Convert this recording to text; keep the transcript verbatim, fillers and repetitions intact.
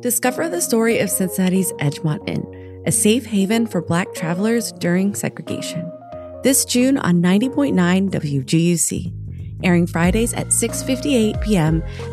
Discover the story of Cincinnati's Edgemont Inn, a safe haven for Black travelers during segregation. This June on ninety point nine W G U C, airing Fridays at six fifty-eight p.m.